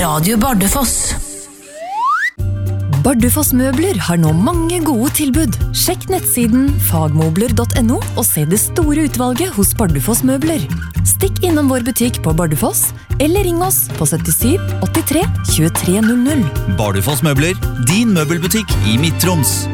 Radio Bardufoss. Bardufoss møbler har nå mange gode tilbud. Sjekk nettsiden fagmobler.no og se det store utvalget hos Bardufoss møbler. Stikk innom vår butikk på Bardufoss, eller ring oss på 77 83 2300. Bardufoss møbler, din møbelbutikk i Midt-Troms.